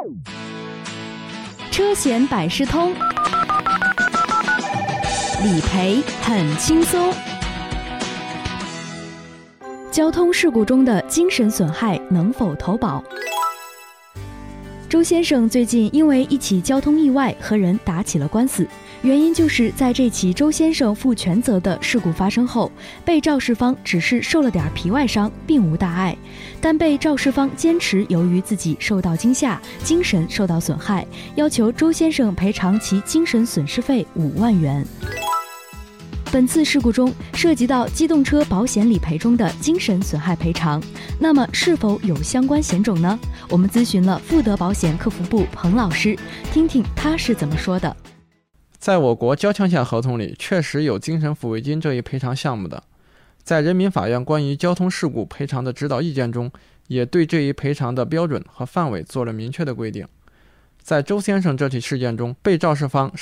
车险百事通，理赔很轻松。交通事故中的精神损害能否投保？周先生最近因为一起交通意外和人打起了官司，原因就是在这起周先生负全责的事故发生后，被肇事方只是受了点皮外伤，并无大碍，但被肇事方坚持由于自己受到惊吓，精神受到损害，要求周先生赔偿其精神损失费5万元。本次事故中涉及到机动车保险理赔中的精神损害赔偿，那么是否有相关险种呢？我们咨询了富德保险客服部彭老师，听听他是怎么说的。 在我国交强险合同里确实有精神抚慰金这一赔偿项目的，在人民法院关于交通事故赔偿的指导意见中，也对这一赔偿的标准和范围做了明确的规定。在周先生这起事件中，被肇事方